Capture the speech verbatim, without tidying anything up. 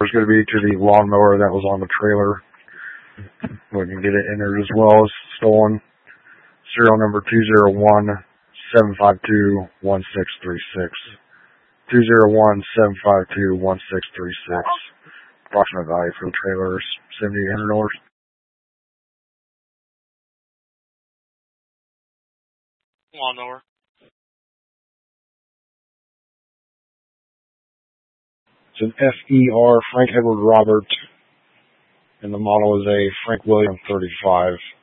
is going to be to the lawnmower that was on the trailer. We can get it entered as well as stolen. Serial number two zero one, seven five two, one six three six. two zero one, seven five two, one six three six. Approximate value for the trailer is seven thousand eight hundred dollars. Lawnmower. It's an F E R Frank Edward Robert, and the model is a Frank William thirty-five.